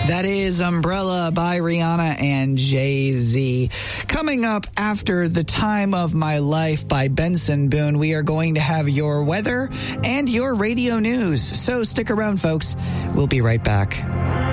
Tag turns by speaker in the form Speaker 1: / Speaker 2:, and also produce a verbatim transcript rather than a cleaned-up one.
Speaker 1: That is Umbrella by Rihanna and Jay-Z. Coming up after The Time of My Life by Benson Boone, we are going to have your weather and your radio news. So stick around, folks. We'll be right back.